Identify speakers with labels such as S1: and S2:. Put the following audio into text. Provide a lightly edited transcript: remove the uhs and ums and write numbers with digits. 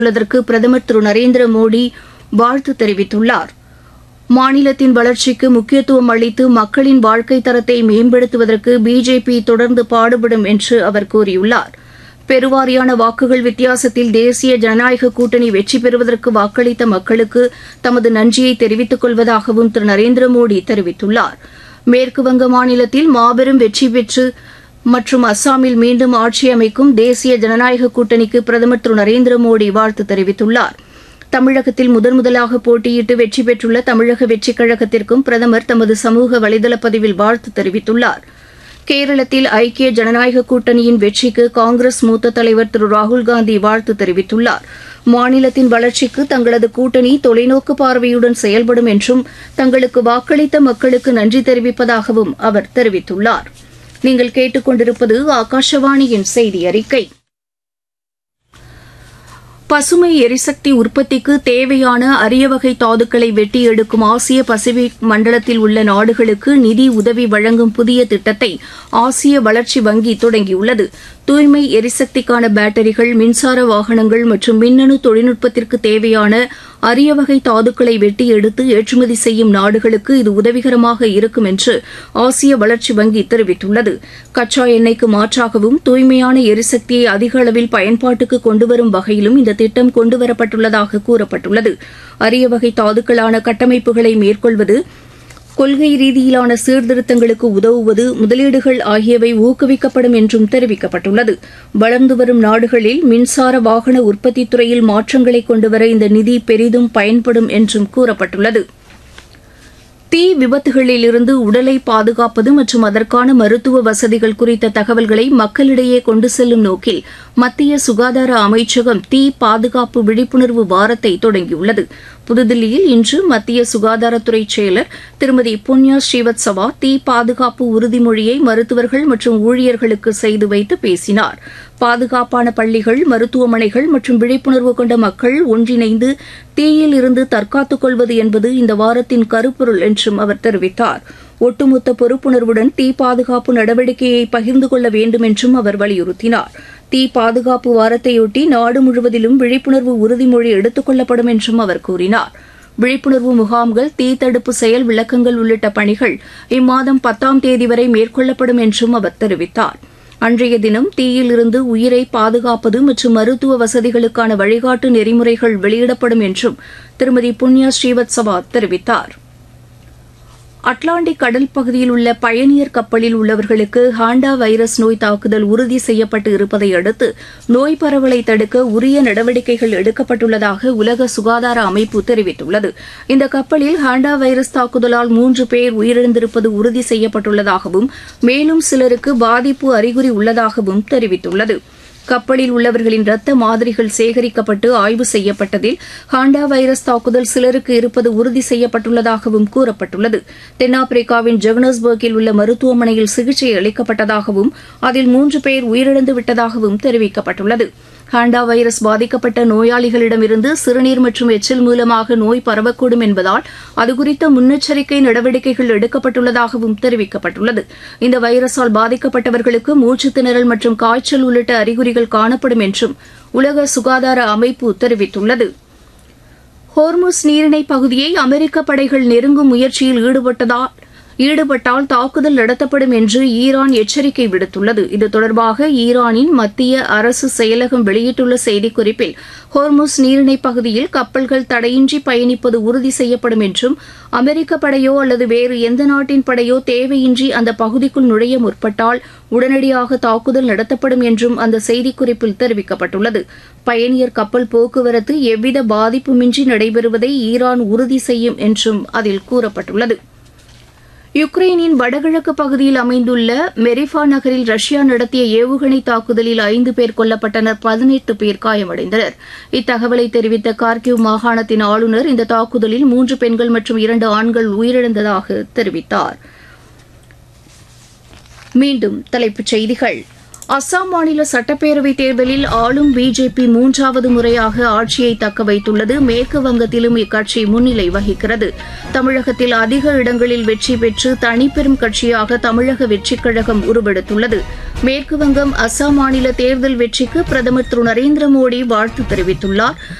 S1: உள்ளதற்கு பிரதமர் திரு நரேந்திர மோடி வாழ்த்து தெரிவித்துள்ளார். மாநிலத்தின் வளர்ச்சிக்கு முக்கியத்துவம் அளித்து மக்களின் வாழ்க்கை தரத்தை மேம்படுத்துவதற்கு பிஜேபி தொடர்ந்து பாடுபடும் என்று அவர் கூறியுள்ளார். பெருவாரியான வாக்குகள் வித்தியாசத்தில் தேசிய ஜனநாயக கூட்டணி வெற்றி பெறுவதற்கு வாக்களித்த மக்களுக்கு தமது நன்றியை தெரிவித்துக் கொள்வதாகவும் திரு நரேந்திர மோடி தெரிவித்துள்ளார். மேற்குவங்க மாநிலத்தில் மாபெரும் வெற்றி பெற்று மற்றும் அஸ்ஸாமில் மீண்டும் ஆட்சி அமைக்கும் தேசிய ஜனநாயக கூட்டணிக்கு பிரதமர் திரு நரேந்திர மோடி வாழ்த்து தெரிவித்துள்ளார். தமிழகத்தில் முதன்முதலாக போட்டியிட்டு வெற்றி பெற்றுள்ள தமிழக வெற்றிக் கழகத்திற்கும் பிரதமர் தமது சமூக வலைதள பதிவில் வாழ்த்து தெரிவித்துள்ளார். கேரளத்தில் ஐக்கிய ஜனநாயக கூட்டணியின் வெற்றிக்கு காங்கிரஸ் மூத்த தலைவர் திரு ராகுல்காந்தி வாழ்த்து தெரிவித்துள்ளார். மாநிலத்தின் வளர்ச்சிக்கு தங்களது கூட்டணி தொலைநோக்கு பார்வையுடன் செயல்படும் என்றும் தங்களுக்கு வாக்களித்த மக்களுக்கு நன்றி தெரிவிப்பதாகவும் அவர் தெரிவித்துள்ளார். நீங்கள் கேட்டுக்கொண்டிருப்பது ஆகாஷவாணியின் செய்தி அறிக்கை. பசுமை எரிசக்தி உற்பத்திக்கு தேவையான அரிய வகை தாதுக்களை வெட்டி எடுக்கும் ஆசிய பசிபிக் மண்டலத்தில் உள்ள நாடுகளுக்கு நிதி உதவி வழங்கும் புதிய திட்டத்தை ஆசிய வளர்ச்சி வங்கி தொடங்கியுள்ளது. தூய்மை எரிசக்திக்கான பேட்டரிகள், மின்சார வாகனங்கள் மற்றும் மின்னணு தொழில்நுட்பத்திற்கு தேவையான அரிய வகை தாதுக்களை வெட்டி எடுத்து ஏற்றுமதி செய்யும் நாடுகளுக்கு இது உதவிகரமாக இருக்கும் என்று ஆசிய வளர்ச்சி வங்கி தெரிவித்துள்ளது. கச்சா எண்ணெய்க்கு மாற்றாகவும் தூய்மையான எரிசக்தியை அதிக அளவில் பயன்பாட்டுக்கு கொண்டுவரும் வகையிலும் இந்த திட்டம் கொண்டுவரப்பட்டுள்ளதாக கூறப்பட்டுள்ளது. அரிய வகை தாதுக்களான கட்டமைப்புகளை மேற்கொள்வது, கொள்கை ரீதியிலான சீர்திருத்தங்களுக்கு உதவுவது, முதலீடுகள் ஆகியவை ஊக்குவிக்கப்படும் என்றும் தெரிவிக்கப்பட்டுள்ளது. வளர்ந்து வரும் நாடுகளில் மின்சார வாகன உற்பத்தி துறையில் மாற்றங்களை கொண்டுவர இந்த நிதி பெரிதும் பயன்படும் என்றும் கூறப்பட்டுள்ளது. தீ விபத்துகளிலிருந்து உடலை பாதுகாப்பது மற்றும் அதற்கான மருத்துவ வசதிகள் குறித்த தகவல்களை மக்களிடையே கொண்டு செல்லும் நோக்கில் மத்திய சுகாதார அமைச்சகம் தீ பாதுகாப்பு விழிப்புணர்வு வாரத்தை தொடங்கியுள்ளது. புதுதில்லியில் இன்று மத்திய சுகாதாரத்துறை செயலர் திருமதி புண்ணியா ஸ்ரீவத்சவா தீ பாதுகாப்பு உறுதிமொழியை மருத்துவர்கள் மற்றும் ஊழியர்களுக்கு செய்து வைத்து பேசினார். பாதுகாப்பான பள்ளிகள், மருத்துவமனைகள் மற்றும் விழிப்புணர்வு கொண்ட மக்கள் ஒன்றிணைந்து தீயில் இருந்து தற்காத்துக் கொள்வது என்பது இந்த வாரத்தின் கருப்பொருள் என்றும் அவர் தெரிவித்தார். ஒட்டுமொத்த பொறுப்புணர்வுடன் தீ பாதுகாப்பு நடவடிக்கையை பகிர்ந்து கொள்ள வேண்டும் என்றும் அவர் வலியுறுத்தினார். தீ பாதுகாப்பு வாரத்தையொட்டி நாடு முழுவதிலும் விழிப்புணர்வு உறுதிமொழி எடுத்துக் கொள்ளப்படும் என்றும் அவர் கூறினார். விழிப்புணர்வு முகாம்கள், தீ தடுப்பு செயல் விளக்கங்கள் உள்ளிட்ட பணிகள் இம்மாதம் 10ஆம் தேதி வரை மேற்கொள்ளப்படும் என்றும் அவர் தெரிவித்தார். அன்றைய தினம் தீயிலிருந்து உயிரை பாதுகாப்பது மற்றும் மருத்துவ வசதிகளுக்கான வழிகாட்டு நெறிமுறைகள் வெளியிடப்படும் என்றும் திருமதி புண்ணியா ஸ்ரீவத்சவா தெரிவித்தார். அட்லாண்டிக் கடல் பகுதியில் உள்ள பயணியர் கப்பலில் உள்ளவர்களுக்கு ஹாண்டா வைரஸ் நோய் தாக்குதல் உறுதி செய்யப்பட்டு இருப்பதை அடுத்து நோய் பரவலை தடுக்க உரிய நடவடிக்கைகள் எடுக்கப்பட்டுள்ளதாக உலக சுகாதார அமைப்பு தெரிவித்துள்ளது. இந்த கப்பலில் ஹாண்டா வைரஸ் தாக்குதலால் 3 பேர் உயிரிழந்திருப்பது உறுதி செய்யப்பட்டுள்ளதாகவும் மேலும் சிலருக்கு பாதிப்பு அறிகுறி உள்ளதாகவும் தெரிவித்துள்ளது. கப்பலில் உள்ளவர்களின் ரத்த மாதிரிகள் சேகரிக்கப்பட்டு ஆய்வு செய்யப்பட்டதில் ஹாண்டா வைரஸ் தாக்குதல் சிலருக்கு இருப்பது உறுதி செய்யப்பட்டுள்ளதாகவும் கூறப்பட்டுள்ளது. தென்னாப்பிரிக்காவின் ஜோகன்னஸ்பர்கில் உள்ள மருத்துவமனையில் சிகிச்சை அளிக்கப்பட்டதாகவும் அதில் 3 பேர் உயிரிழந்து விட்டதாகவும் தெரிவிக்கப்பட்டுள்ளது. ஹாண்டா வைரஸ் பாதிக்கப்பட்ட நோயாளிகளிடமிருந்து சிறுநீர் மற்றும் எச்சில் மூலமாக நோய் பரவக்கூடும் என்பதால் அதுகுறித்த முன்னெச்சரிக்கை நடவடிக்கைகள் எடுக்கப்பட்டுள்ளதாகவும் தெரிவிக்கப்பட்டுள்ளது. இந்த வைரஸால் பாதிக்கப்பட்டவர்களுக்கு மூச்சுத் திணறல் மற்றும் காய்ச்சல் உள்ளிட்ட அறிகுறிகள் காணப்படும் என்றும் உலக சுகாதார அமைப்பு தெரிவித்துள்ளது. ஹோர்முஸ் நீரிணை பகுதியை அமெரிக்க படைகள் நெருங்கும் முயற்சியில் ஈடுபட்டால் தாக்குதல் நடத்தப்படும் என்று ஈரான் எச்சரிக்கை விடுத்துள்ளது. இது தொடர்பாக ஈரானின் மத்திய அரசு செயலகம் வெளியிட்டுள்ள செய்திக்குறிப்பில் ஹோர்முஸ் நீரிணை பகுதியில் கப்பல்கள் தடையின்றி பயணிப்பது உறுதி செய்யப்படும் என்றும் அமெரிக்க படையோ அல்லது வேறு எந்த நாட்டின் படையோ தேவையின்றி அந்த பகுதிக்குள் நுழைய முற்பட்டால் உடனடியாக தாக்குதல் நடத்தப்படும் என்றும் அந்த செய்திக்குறிப்பில் தெரிவிக்கப்பட்டுள்ளது. பயணியர் கப்பல் போக்குவரத்து எவ்வித பாதிப்புமின்றி நடைபெறுவதை ஈரான் உறுதி செய்யும் என்றும் அதில் கூறப்பட்டுள்ளது. யுக்ரைனின் வடகிழக்கு பகுதியில் அமைந்துள்ள மெரிஃபா நகரில் ரஷ்யா நடத்திய ஏவுகணை தாக்குதலில் 5 பேர் கொல்லப்பட்டனர், 18 பேர் காயமடைந்தனர். இத்தகவலை தெரிவித்த கார்கிவ் மாகாணத்தின் ஆளுநர் இந்த தாக்குதலில் 3 பெண்கள் மற்றும் 2 ஆண்கள் உயிரிழந்ததாக தெரிவித்தார். மீண்டும் தலைப்புச் செய்திகள். அஸ்ஸாம் மாநில சட்டப்பேரவைத் தேர்தலில் ஆளும் பிஜேபி மூன்றாவது முறையாக ஆட்சியை தக்க வைத்துள்ளது. மேற்கு வங்கத்திலும் இக்கட்சி முன்னிலை வகிக்கிறது. தமிழகத்தில் அதிக இடங்களில் வெற்றி பெற்று தனிப்பெரும் கட்சியாக தமிழக வெற்றிக் கழகம் உருவெடுத்துள்ளது. மேற்கு வங்கம், அஸ்ஸாம் மாநில தேர்தல் வெற்றிக்கு பிரதமர் திரு நரேந்திர மோடி வாழ்த்து தெரிவித்துள்ளார்.